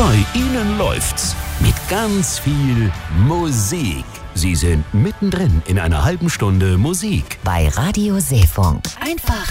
Bei Ihnen läuft's mit ganz viel Musik. Sie sind mittendrin in einer halben Stunde Musik. Bei Radio Seefunk. Einfach